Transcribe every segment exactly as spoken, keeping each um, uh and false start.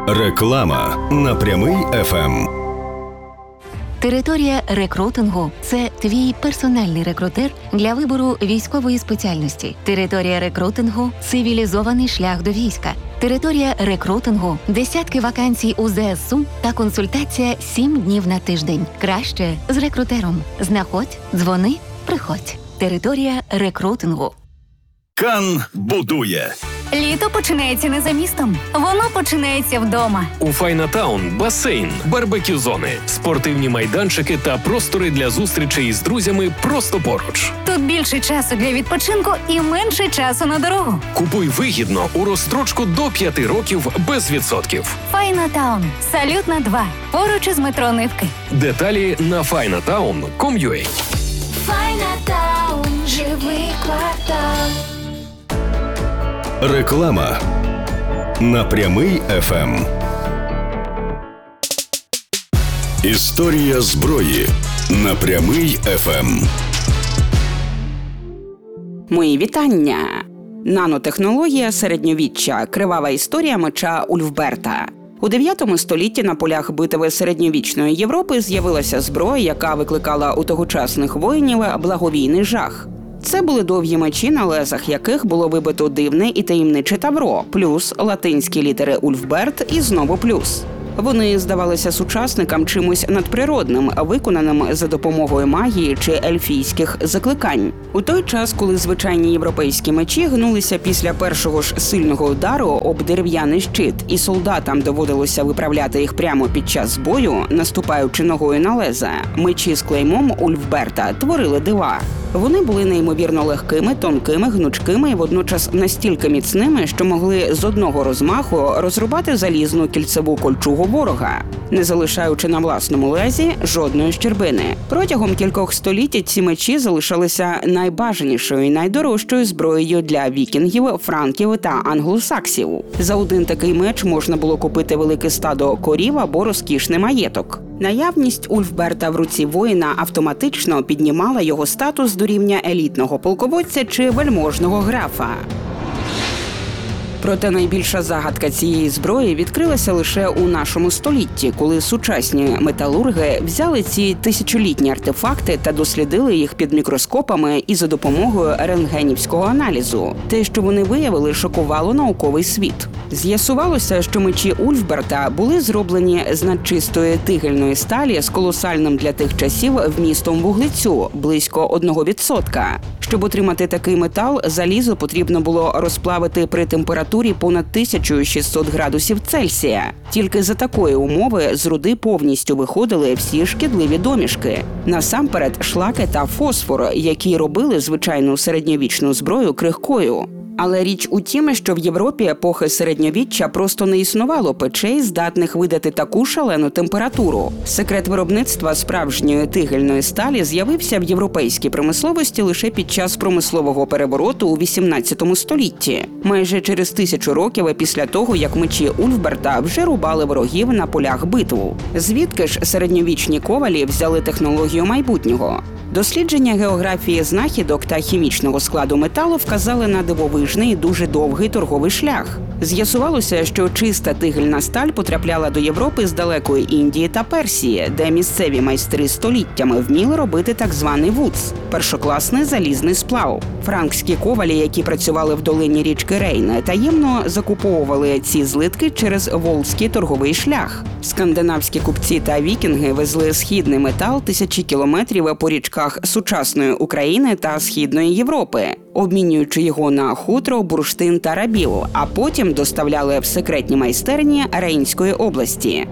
Реклама на Прямий еф ем. Територія рекрутингу – це твій персональний рекрутер для вибору військової спеціальності. Територія рекрутингу – цивілізований шлях до війська. Територія рекрутингу – десятки вакансій у зе ес у та консультація сім днів на тиждень. Краще з рекрутером. Знаходь, дзвони, приходь. Територія рекрутингу. Кан будує. Літо починається не за містом. Воно починається вдома. У Файнатаун – басейн, барбекю-зони, спортивні майданчики та простори для зустрічей із друзями просто поруч. Тут більше часу для відпочинку і менше часу на дорогу. Купуй вигідно у розстрочку до п'яти років без відсотків. Файнатаун. Салютна два. Поруч із метро Нивки. Деталі на файнатаун крапка ком крапка ю а. Файнатаун. Живий квартал. Реклама на Прямий еф ем. Історія зброї на Прямий еф ем. Мої вітання! Нанотехнологія середньовіччя. Кривава історія меча Ульфберта. У дев'ятому столітті на полях битви середньовічної Європи з'явилася зброя, яка викликала у тогочасних воїнів благовійний жах. Це були довгі мечі, на лезах яких було вибито дивне і таємниче тавро, плюс латинські літери Ульфберт і знову плюс. Вони здавалися сучасникам чимось надприродним, виконаним за допомогою магії чи ельфійських закликань. У той час, коли звичайні європейські мечі гнулися після першого ж сильного удару об дерев'яний щит, і солдатам доводилося виправляти їх прямо під час бою, наступаючи ногою на леза, мечі з клеймом Ульфберта творили дива. Вони були неймовірно легкими, тонкими, гнучкими і водночас настільки міцними, що могли з одного розмаху розрубати залізну кільцеву кольчугу ворога, не залишаючи на власному лезі жодної щербини. Протягом кількох століть ці мечі залишалися найбажанішою і найдорожчою зброєю для вікінгів, франків та англосаксів. За один такий меч можна було купити велике стадо корів або розкішний маєток. Наявність Ульфберта в руці воїна автоматично піднімала його статус до рівня елітного полководця чи вельможного графа. Проте найбільша загадка цієї зброї відкрилася лише у нашому столітті, коли сучасні металурги взяли ці тисячолітні артефакти та дослідили їх під мікроскопами і за допомогою рентгенівського аналізу. Те, що вони виявили, шокувало науковий світ. З'ясувалося, що мечі Ульфберта були зроблені з надчистої тигельної сталі з колосальним для тих часів вмістом вуглецю – близько одного відсотка. Щоб отримати такий метал, залізо потрібно було розплавити при температурі понад тисяча шістсот градусів Цельсія. Тільки за такої умови з руди повністю виходили всі шкідливі домішки. Насамперед шлаки та фосфор, які робили звичайну середньовічну зброю крихкою. Але річ у тім, що в Європі епохи середньовіччя просто не існувало печей, здатних видати таку шалену температуру. Секрет виробництва справжньої тигельної сталі з'явився в європейській промисловості лише під час промислового перевороту у вісімнадцятому столітті. Майже через тисячу років після того, як мечі Ульфберта вже рубали ворогів на полях битв. Звідки ж середньовічні ковалі взяли технологію майбутнього? Дослідження географії знахідок та хімічного складу металу вказали на дивовижний і дуже довгий торговий шлях. З'ясувалося, що чиста тигельна сталь потрапляла до Європи з далекої Індії та Персії, де місцеві майстри століттями вміли робити так званий вудс – першокласний залізний сплав. Франкські ковалі, які працювали в долині річки Рейн, таємно закуповували ці злитки через Волзький торговий шлях. Скандинавські купці та вікінги везли східний метал тисячі кілометрів по річках сучасної України та Східної Європи, обмінюючи його на хутро, бурштин та рабів, а потім доставляли в секретні майстерні Рейнської області.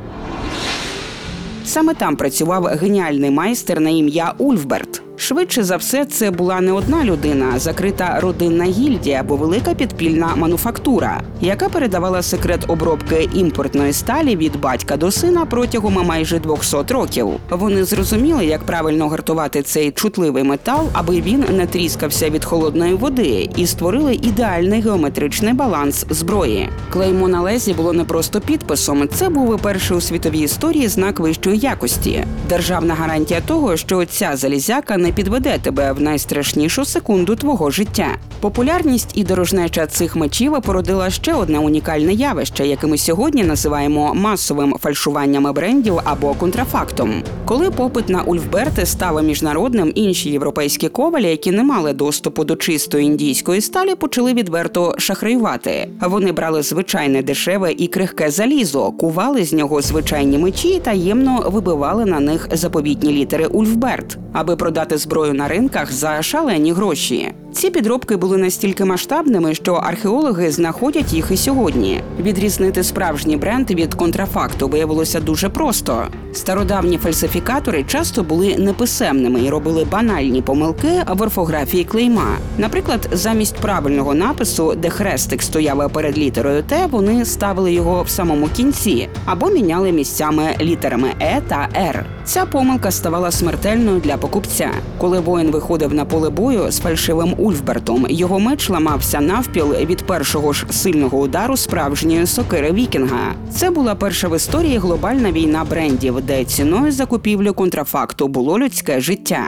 Саме там працював геніальний майстер на ім'я Ульфберт. Швидше за все, це була не одна людина, закрита родинна гільдія або велика підпільна мануфактура, яка передавала секрет обробки імпортної сталі від батька до сина протягом майже двохсот років. Вони зрозуміли, як правильно гартувати цей чутливий метал, аби він не тріскався від холодної води, і створили ідеальний геометричний баланс зброї. Клеймо на лезі було не просто підписом, це був перший у світовій історії знак вищої якості. Державна гарантія того, що ця залізяка не не підведе тебе в найстрашнішу секунду твого життя. Популярність і дорожнеча цих мечів породила ще одне унікальне явище, яке ми сьогодні називаємо масовим фальшуванням брендів або контрафактом. Коли попит на ульфберти став міжнародним, інші європейські ковалі, які не мали доступу до чистої індійської сталі, почали відверто шахраювати. Вони брали звичайне дешеве і крихке залізо, кували з нього звичайні мечі і таємно вибивали на них заповітні літери «Ульфберт», аби продати зброю на ринках за шалені гроші. Ці підробки були настільки масштабними, що археологи знаходять їх і сьогодні. Відрізнити справжній бренд від контрафакту виявилося дуже просто. Стародавні фальсифікатори часто були неписемними і робили банальні помилки в орфографії клейма. Наприклад, замість правильного напису, де хрестик стояв перед літерою «Т», вони ставили його в самому кінці або міняли місцями літерами «Е» та «Р». Ця помилка ставала смертельною для покупця. Коли воїн виходив на поле бою з фальшивим ульфбертом, його меч ламався навпіл від першого ж сильного удару справжньої сокири вікінга. Це була перша в історії глобальна війна брендів, де ціною закупівлі контрафакту було людське життя.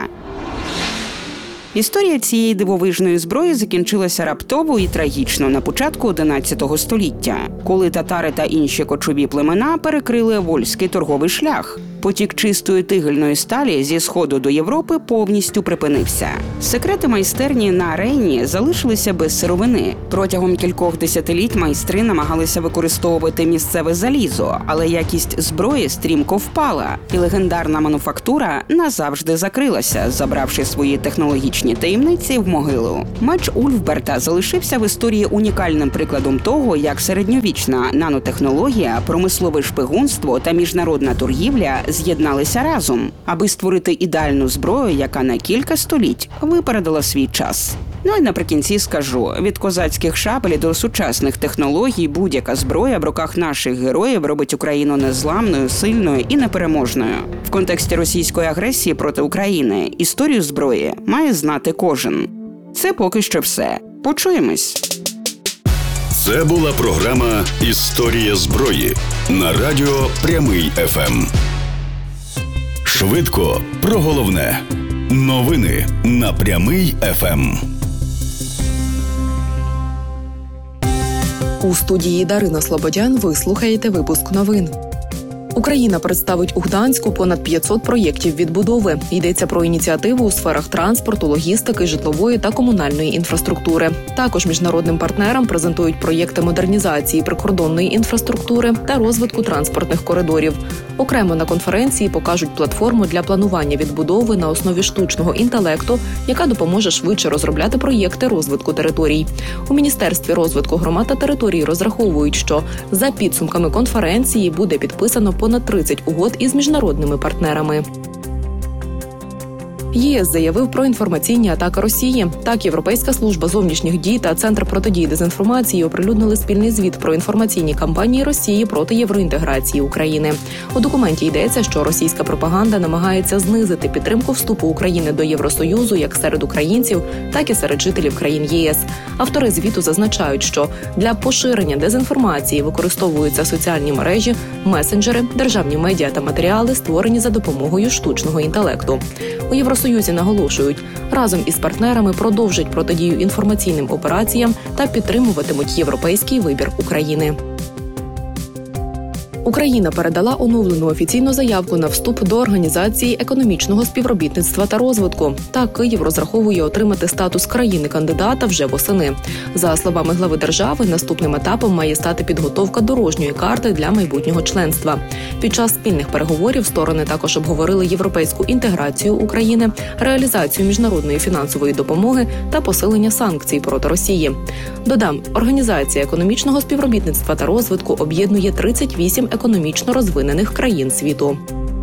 Історія цієї дивовижної зброї закінчилася раптово і трагічно на початку одинадцятого століття, коли татари та інші кочові племена перекрили вольський торговий шлях. Потік чистої тигельної сталі зі сходу до Європи повністю припинився. Секрети майстерні на Рейні залишилися без сировини. Протягом кількох десятиліть майстри намагалися використовувати місцеве залізо, але якість зброї стрімко впала, і легендарна мануфактура назавжди закрилася, забравши свої технологічні таємниці в могилу. Меч Ульфберта залишився в історії унікальним прикладом того, як середньовічна нанотехнологія, промислове шпигунство та міжнародна торгівля з'єдналися разом, аби створити ідеальну зброю, яка на кілька століть випередила свій час. Ну і наприкінці скажу, від козацьких шабель до сучасних технологій будь-яка зброя в руках наших героїв робить Україну незламною, сильною і непереможною. В контексті російської агресії проти України історію зброї має знати кожен. Це поки що все. Почуємось! Це була програма «Історія зброї» на радіо Прямий еф ем. Швидко про головне. Новини на Прямий еф ем. У студії Дарина Слободян ви слухаєте випуск новин. Україна представить у Гданську понад п'ятсот проєктів відбудови. Йдеться про ініціативу у сферах транспорту, логістики, житлової та комунальної інфраструктури. Також міжнародним партнерам презентують проєкти модернізації прикордонної інфраструктури та розвитку транспортних коридорів. Окремо на конференції покажуть платформу для планування відбудови на основі штучного інтелекту, яка допоможе швидше розробляти проєкти розвитку територій. У Міністерстві розвитку громад та територій розраховують, що за підсумками конференції буде підписано понад тридцять угод із міжнародними партнерами. ЄС заявив про інформаційні атаки Росії. Так, Європейська служба зовнішніх дій та Центр протидії дезінформації оприлюднили спільний звіт про інформаційні кампанії Росії проти євроінтеграції України. У документі йдеться, що російська пропаганда намагається знизити підтримку вступу України до Євросоюзу як серед українців, так і серед жителів країн ЄС. Автори звіту зазначають, що для поширення дезінформації використовуються соціальні мережі, месенджери, державні медіа та матеріали, створені за допомогою штучного інтелекту. У Євросоюзі наголошують, разом із партнерами продовжать протидію інформаційним операціям та підтримуватимуть європейський вибір України. Україна передала оновлену офіційну заявку на вступ до Організації економічного співробітництва та розвитку. Так, Київ розраховує отримати статус країни-кандидата вже восени. За словами глави держави, наступним етапом має стати підготовка дорожньої карти для майбутнього членства. Під час спільних переговорів сторони також обговорили європейську інтеграцію України, реалізацію міжнародної фінансової допомоги та посилення санкцій проти Росії. Додам, Організація економічного співробітництва та розвитку об'єднує тридцять вісім економічно розвинених країн світу.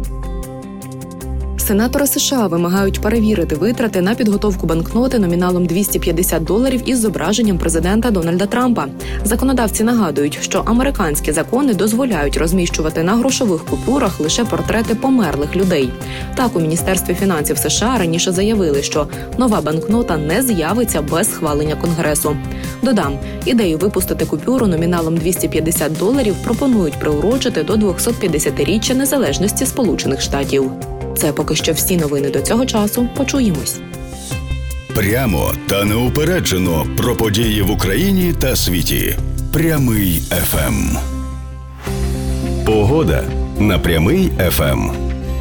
Сенатори США вимагають перевірити витрати на підготовку банкноти номіналом двісті п'ятдесят доларів із зображенням президента Дональда Трампа. Законодавці нагадують, що американські закони дозволяють розміщувати на грошових купюрах лише портрети померлих людей. Так, у Міністерстві фінансів США раніше заявили, що нова банкнота не з'явиться без схвалення Конгресу. Додам, ідею випустити купюру номіналом двісті п'ятдесят доларів пропонують приурочити до двохсот п'ятдесятиріччя незалежності Сполучених Штатів. Це поки що всі новини до цього часу. Почуємось. Прямо та неупереджено про події в Україні та світі. Прямий еф ем. Погода на Прямий еф ем.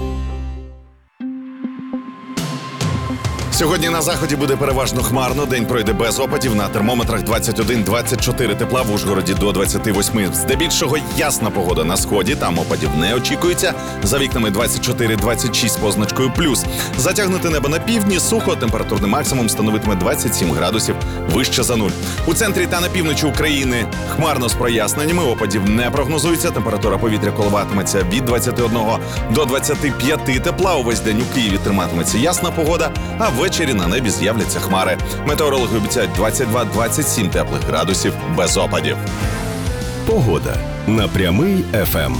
Сьогодні на заході буде переважно хмарно, день пройде без опадів, на термометрах двадцять один - двадцять чотири тепла, в Ужгороді до двадцять восьми. Здебільшого ясна погода на сході, там опадів не очікується, за вікнами двадцять чотири - двадцять шість з позначкою плюс. Затягнуте небо на півдні, сухо, температурний максимум становитиме двадцять сім градусів вище за нуль. У центрі та на півночі України хмарно з проясненнями, опадів не прогнозується, температура повітря коливатиметься від двадцяти одного до двадцяти п'яти тепла, увесь день у Києві триматиметься ясна погода, а ввечері на небі з'являться хмари. Метеорологи обіцяють двадцять два - двадцять сім теплих градусів без опадів. Погода на Прямий еф ем.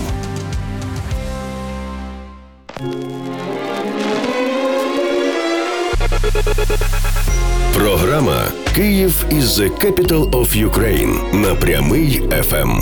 Програма «Київ is the capital of Ukraine» на Прямий еф ем.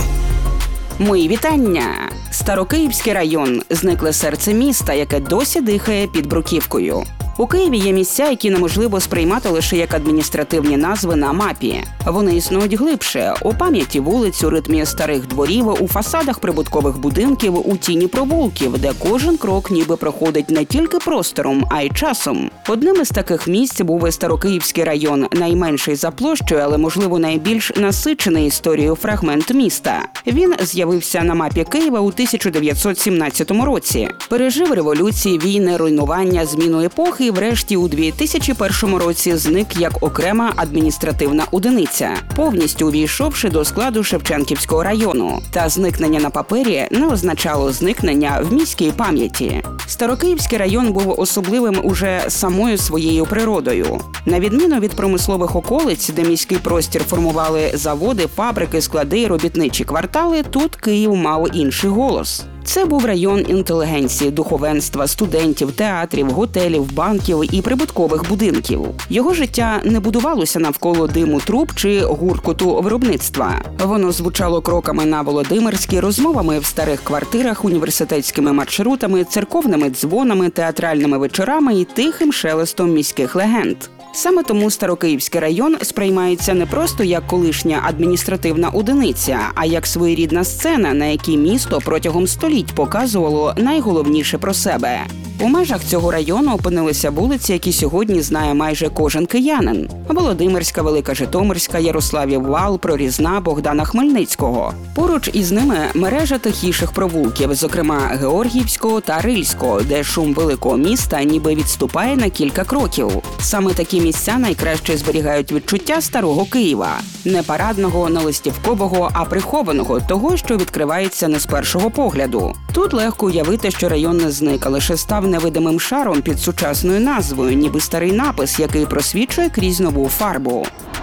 Мої вітання! Старокиївський район – зникле серце міста, яке досі дихає під бруківкою. У Києві є місця, які неможливо сприймати лише як адміністративні назви на мапі. Вони існують глибше – у пам'яті вулиць, у ритмі старих дворів, у фасадах прибуткових будинків, у тіні провулків, де кожен крок ніби проходить не тільки простором, а й часом. Одним із таких місць був і Старокиївський район, найменший за площею, але, можливо, найбільш насичений історією фрагмент міста. Він з'явився на мапі Києва у тисяча дев'ятсот сімнадцятому році. Пережив революції, війни, руйнування, зміну епохи і врешті у дві тисячі першому році зник як окрема адміністративна одиниця, повністю увійшовши до складу Шевченківського району. Та зникнення на папері не означало зникнення в міській пам'яті. Старокиївський район був особливим уже самою своєю природою. На відміну від промислових околиць, де міський простір формували заводи, фабрики, склади, робітничі квартали, тут Київ мав інший голос. Це був район інтелігенції, духовенства, студентів, театрів, готелів, банків і прибуткових будинків. Його життя не будувалося навколо диму труб чи гуркоту виробництва. Воно звучало кроками на Володимирській, розмовами в старих квартирах, університетськими маршрутами, церковними дзвонами, театральними вечорами і тихим шелестом міських легенд. Саме тому Старокиївський район сприймається не просто як колишня адміністративна одиниця, а як своєрідна сцена, на якій місто протягом століть показувало найголовніше про себе. У межах цього району опинилися вулиці, які сьогодні знає майже кожен киянин. Володимирська, Велика Житомирська, Ярославів Вал, Прорізна, Богдана Хмельницького. Поруч із ними мережа тихіших провулків, зокрема Георгіївського та Рильського, де шум великого міста ніби відступає на кілька кроків. Саме такі місця найкраще зберігають відчуття старого Києва. Не парадного, не листівкового, а прихованого, того, що відкривається не з першого погляду. Тут легко уявити, що район не зник, а лише став невидимим шаром під сучасною назвою, ніби старий напис, який просвічує крізь нову фарбу.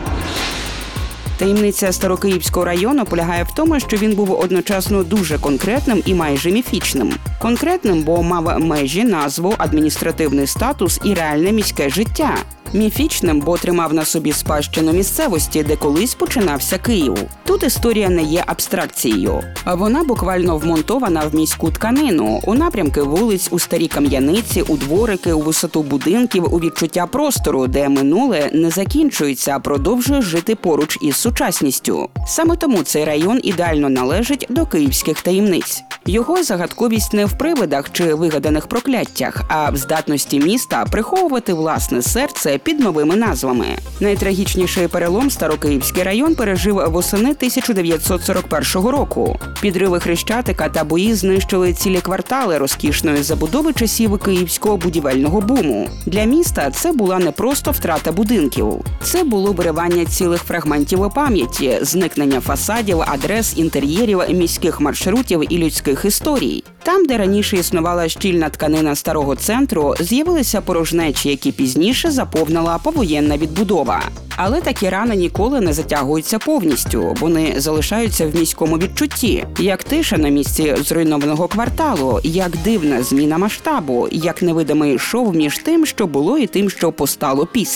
Таємниця Старокиївського району полягає в тому, що він був одночасно дуже конкретним і майже міфічним. Конкретним, бо мав межі, назву, адміністративний статус і реальне міське життя. Міфічним, бо тримав на собі спадщину місцевості, де колись починався Київ. Тут історія не є абстракцією. А вона буквально вмонтована в міську тканину, у напрямки вулиць, у старі кам'яниці, у дворики, у висоту будинків, у відчуття простору, де минуле не закінчується, а продовжує жити поруч із сучасністю. Саме тому цей район ідеально належить до київських таємниць. Його загадковість не в привидах чи вигаданих прокляттях, а в здатності міста приховувати власне серце під новими назвами. Найтрагічніший перелом Старокиївський район пережив восени тисяча дев'ятсот сорок першого року. Підриви Хрещатика та бої знищили цілі квартали розкішної забудови часів київського будівельного буму. Для міста це була не просто втрата будинків. Це було виривання цілих фрагментів пам'яті, зникнення фасадів, адрес, інтер'єрів, міських маршрутів і людських історій. Там, де раніше існувала щільна тканина старого центру, з'явилися порожнечі, які пізніше заповнила повоєнна відбудова. Але такі рани ніколи не затягуються повністю. Вони залишаються в міському відчутті. Як тиша на місці зруйнованого кварталу, як дивна зміна масштабу, як невидимий шов між тим, що було, і тим, що постало після.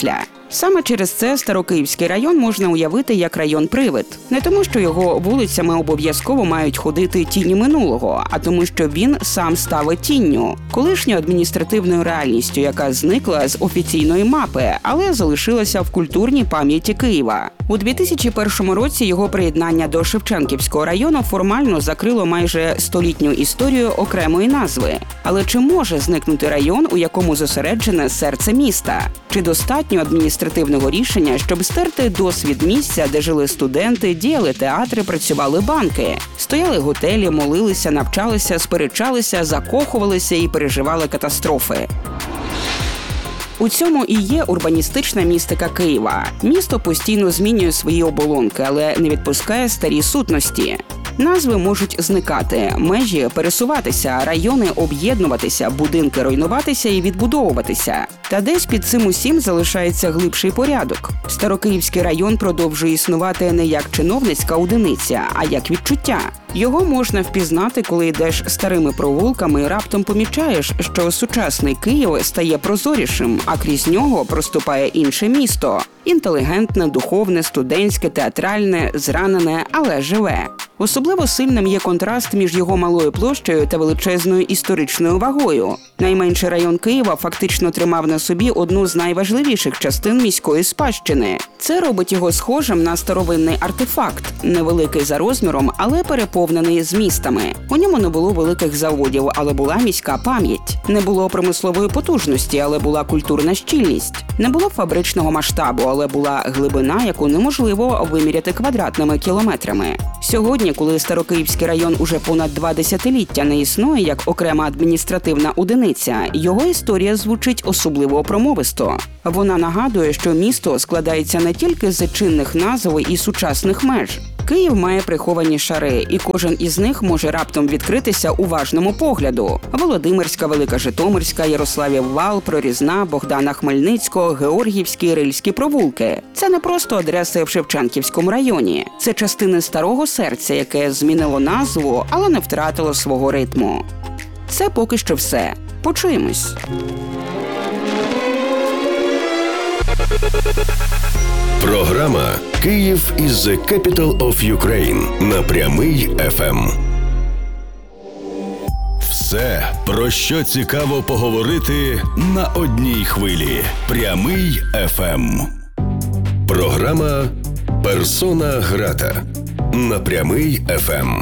Саме через це Старокиївський район можна уявити як район-привид. Не тому, що його вулицями обов'язково мають ходити тіні минулого, а тому, що він сам став тінню, колишньою адміністративною реальністю, яка зникла з офіційної мапи, але залишилася в культурній пам'яті Києва. У дві тисячі першому році його приєднання до Шевченківського району формально закрило майже столітню історію окремої назви. Але чи може зникнути район, у якому зосереджене серце міста? Чи достатньо адміністративного рішення, щоб стерти досвід місця, де жили студенти, діяли театри, працювали банки, стояли готелі, молилися, навчалися, сперечалися, закохувалися і переживали катастрофи? У цьому і є урбаністична містика Києва. Місто постійно змінює свої оболонки, але не відпускає старі сутності. Назви можуть зникати, межі пересуватися, райони об'єднуватися, будинки руйнуватися і відбудовуватися. Та десь під цим усім залишається глибший порядок. Старокиївський район продовжує існувати не як чиновницька одиниця, а як відчуття. Його можна впізнати, коли йдеш старими провулками і раптом помічаєш, що сучасний Київ стає прозорішим, а крізь нього проступає інше місто – інтелігентне, духовне, студентське, театральне, зранене, але живе. Особливо сильним є контраст між його малою площею та величезною історичною вагою. Найменший район Києва фактично тримав на собі одну з найважливіших частин міської спадщини. Це робить його схожим на старовинний артефакт, невеликий за розміром, але переповнений змістами. У ньому не було великих заводів, але була міська пам'ять. Не було промислової потужності, але була культурна щільність. Не було фабричного масштабу, але була глибина, яку неможливо виміряти квадратними кілометрами. Сьогодні, коли Старокиївський район уже понад два десятиліття не існує як окрема адміністративна одиниця, його історія звучить особливо промовисто. Вона нагадує, що місто складається не тільки з чинних назв і сучасних меж. Київ має приховані шари, і кожен із них може раптом відкритися уважному погляду. Володимирська, Велика Житомирська, Ярославів Вал, Прорізна, Богдана Хмельницького, Георгіївські, Рильські провулки. Це не просто адреси в Шевченківському районі. Це частини старого серця, яке змінило назву, але не втратило свого ритму. Це поки що все. Почуємось. Програма «Київ is the capital of Ukraine» на Прямий еф ем. Все, про що цікаво поговорити на одній хвилі. Прямий еф ем. Програма «Персона грата» на Прямий еф ем.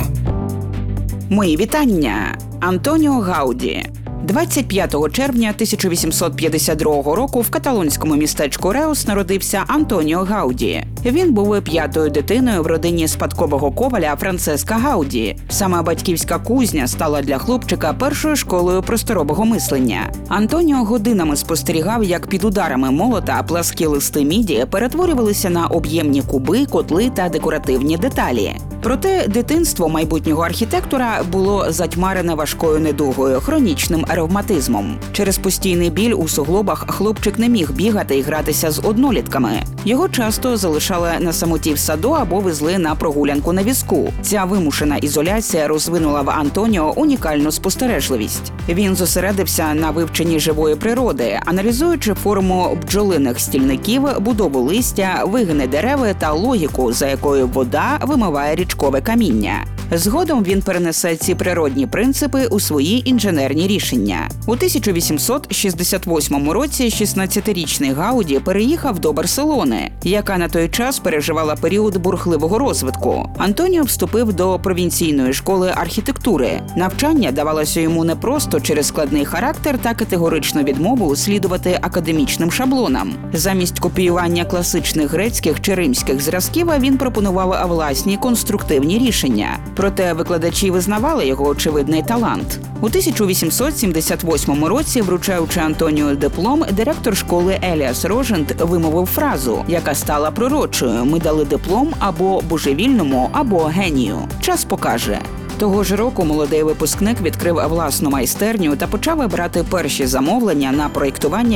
Мої вітання. Антоніо Гауді. двадцять п'ятого червня тисяча вісімсот п'ятдесят другого року в каталонському містечку Реус народився Антоніо Гауді. Він був п'ятою дитиною в родині спадкового коваля Францеска Гауді. Саме батьківська кузня стала для хлопчика першою школою просторового мислення. Антоніо годинами спостерігав, як під ударами молота пласкі листи міді перетворювалися на об'ємні куби, котли та декоративні деталі. Проте дитинство майбутнього архітектора було затьмарене важкою недугою – хронічним ревматизмом. Через постійний біль у суглобах хлопчик не міг бігати і гратися з однолітками. Його часто залишали на самоті в саду або везли на прогулянку на візку. Ця вимушена ізоляція розвинула в Антоніо унікальну спостережливість. Він зосередився на вивченні живої природи, аналізуючи форму бджолиних стільників, будову листя, вигини дерева та логіку, за якою вода вимиває річкове каміння. Згодом він перенесе ці природні принципи у свої інженерні рішення. У тисяча вісімсот шістдесят восьмому році шістнадцятирічний Гауді переїхав до Барселони, яка на той час переживала період бурхливого розвитку. Антоніо вступив до провінційної школи архітектури. Навчання давалося йому не просто через складний характер та категоричну відмову слідувати академічним шаблонам. Замість копіювання класичних грецьких чи римських зразків він пропонував власні конструктивні рішення. Проте викладачі визнавали його очевидний талант. У тисяча вісімсот сімдесят восьмому році, вручаючи Антоніо диплом, директор школи Еліас Рожент вимовив фразу, яка стала пророчою: «Ми дали диплом або божевільному, або генію. Час покаже». Того ж року молодий випускник відкрив власну майстерню та почав брати перші замовлення на проєктування, проєктування міських ліхтарів, вітрин і невеликих житлових об'єктів.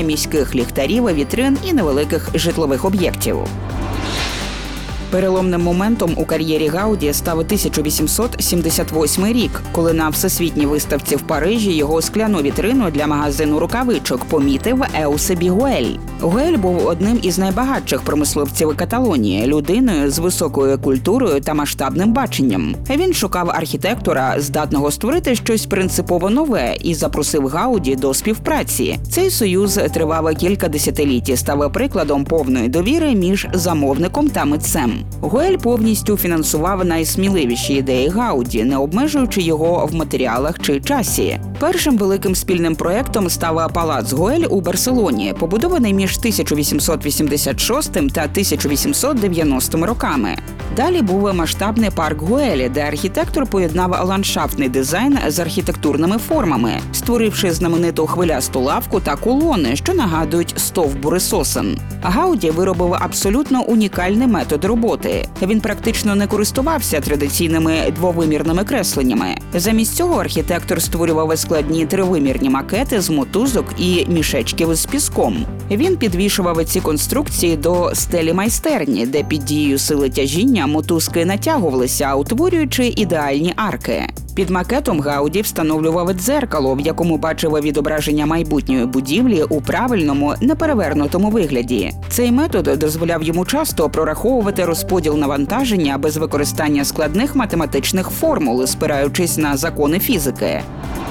Переломним моментом у кар'єрі Гауді став тисяча вісімсот сімдесят восьмий рік, коли на всесвітній виставці в Парижі його скляну вітрину для магазину рукавичок помітив Еусебі Гуель. Гуель був одним із найбагатших промисловців Каталонії, людиною з високою культурою та масштабним баченням. Він шукав архітектора, здатного створити щось принципово нове, і запросив Гауді до співпраці. Цей союз тривав кілька десятиліть і став прикладом повної довіри між замовником та митцем. Гуель повністю фінансував найсміливіші ідеї Гауді, не обмежуючи його в матеріалах чи часі. Першим великим спільним проєктом став палац Гуель у Барселоні, побудований між тисяча вісімсот вісімдесят шостим та тисяча вісімсот дев'яностим роками. Далі був масштабний парк Гуелі, де архітектор поєднав ландшафтний дизайн з архітектурними формами, створивши знамениту хвилясту лавку та колони, що нагадують стовбури сосен. Гауді виробив абсолютно унікальний метод роботи. Він практично не користувався традиційними двовимірними кресленнями. Замість цього архітектор створював складні тривимірні макети з мотузок і мішечків з піском. Він підвішував ці конструкції до стелі майстерні, де під дією сили тяжіння мотузки натягувалися, утворюючи ідеальні арки. Під макетом Гауді встановлював дзеркало, в якому бачив відображення майбутньої будівлі у правильному, неперевернутому вигляді. Цей метод дозволяв йому часто прораховувати розподіл навантаження без використання складних математичних формул, спираючись на закони фізики.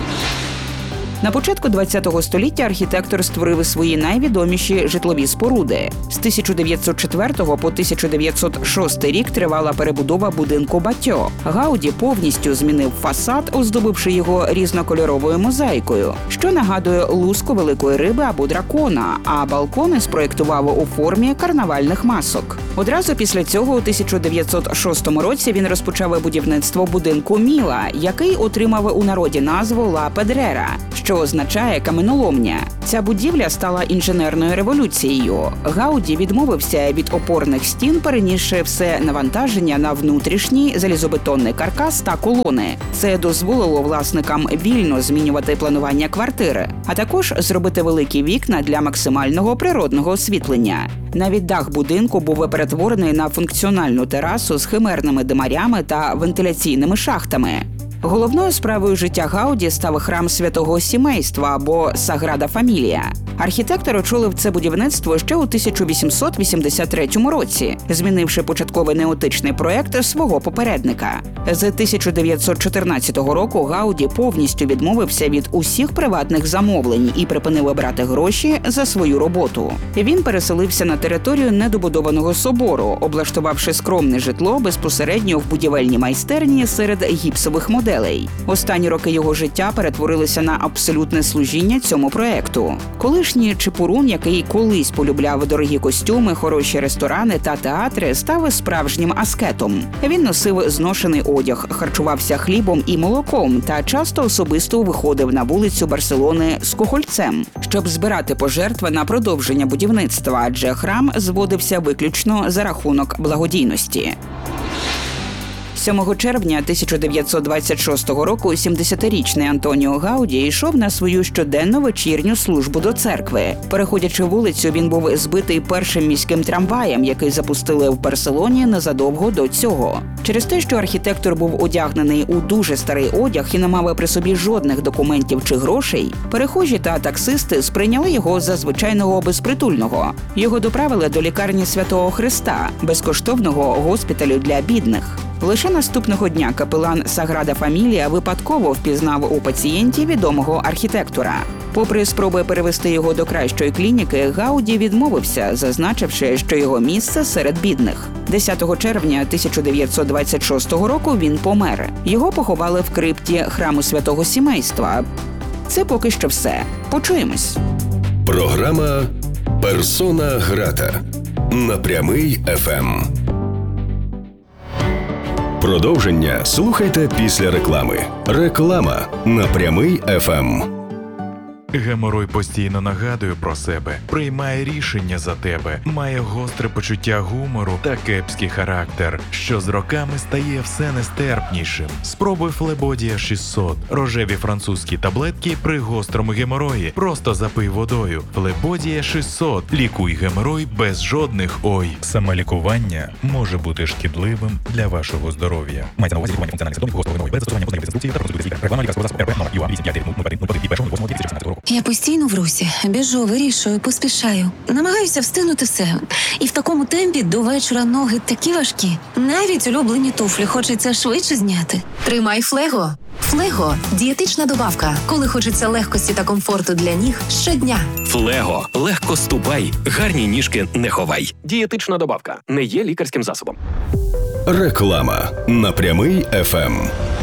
На початку ХХ століття архітектор створив свої найвідоміші житлові споруди. З тисяча дев'ятсот четвертого по тисяча дев'ятсот шостий рік тривала перебудова будинку Батьо. Гауді повністю змінив фасад, оздобивши його різнокольоровою мозаїкою, що нагадує луску великої риби або дракона, а балкони спроєктував у формі карнавальних масок. Одразу після цього у тисяча дев'ятсот шостому році він розпочав будівництво будинку Міла, який отримав у народі назву Ла Педрера, що означає каменоломня. Ця будівля стала інженерною революцією. Гауді відмовився від опорних стін, перенісши все навантаження на внутрішній залізобетонний каркас та колони. Це дозволило власникам вільно змінювати планування квартири, а також зробити великі вікна для максимального природного освітлення. Навіть дах будинку був перетворений на функціональну терасу з химерними димарями та вентиляційними шахтами. Головною справою життя Гауді став храм святого сімейства або Саграда Фамілія. Архітектор очолив це будівництво ще у тисяча вісімсот вісімдесят третьому році, змінивши початковий неотичний проєкт свого попередника. З тисяча дев'ятсот чотирнадцятого року Гауді повністю відмовився від усіх приватних замовлень і припинив брати гроші за свою роботу. Він переселився на територію недобудованого собору, облаштувавши скромне житло безпосередньо в будівельній майстерні серед гіпсових моделей. Останні роки його життя перетворилися на абсолютне служіння цьому проєкту. Колишній чепурун, який колись полюбляв дорогі костюми, хороші ресторани та театри, став справжнім аскетом. Він носив зношений одяг, харчувався хлібом і молоком та часто особисто виходив на вулицю Барселони з кухольцем, щоб збирати пожертви на продовження будівництва, адже храм зводився виключно за рахунок благодійності. сьомого червня тисяча дев'ятсот двадцять шостого року сімдесятирічний Антоніо Гауді йшов на свою щоденну вечірню службу до церкви. Переходячи вулицю, він був збитий першим міським трамваєм, який запустили в Барселоні незадовго до цього. Через те, що архітектор був одягнений у дуже старий одяг і не мав при собі жодних документів чи грошей, перехожі та таксисти сприйняли його за звичайного безпритульного. Його доправили до лікарні Святого Христа, безкоштовного госпіталю для бідних. Лише наступного дня капелан Саграда Фамілія випадково впізнав у пацієнті відомого архітектора. Попри спроби перевести його до кращої клініки, Гауді відмовився, зазначивши, що його місце серед бідних. десятого червня тисяча дев'ятсот двадцять шостого року він помер. Його поховали в крипті храму святого сімейства. Це поки що все. Почуємось. Програма «Персона грата» на Прямий еф ем. Продовження слухайте після реклами. Реклама на Прямий еф ем. Геморой постійно нагадує про себе, приймає рішення за тебе, має гостре почуття гумору та кепський характер, що з роками стає все нестерпнішим. Спробуй Флебодія шістсот. Рожеві французькі таблетки при гострому геморої. Просто запий водою. Флебодія шістсот. Лікуй геморой без жодних ой. Самолікування може бути шкідливим для вашого здоров'я. Мається на увазі лікування функціональних симптомів гострого геморою без застосування позначень інструкції та процедури лікаря. Реклама лікарського засобу РП номер ю а вісім п'ять дев'ять нуль нуль один нуль один від першого лютого дві тисячі шістнадцятого року. Я постійно в русі, біжу, вирішую, поспішаю. Намагаюся встигнути все. І в такому темпі до вечора ноги такі важкі. Навіть улюблені туфлі хочеться швидше зняти. Тримай Флего. Флего – дієтична добавка, коли хочеться легкості та комфорту для ніг щодня. Флего. Легко ступай, гарні ніжки не ховай. Дієтична добавка. Не є лікарським засобом. Реклама на Прямий еф ем.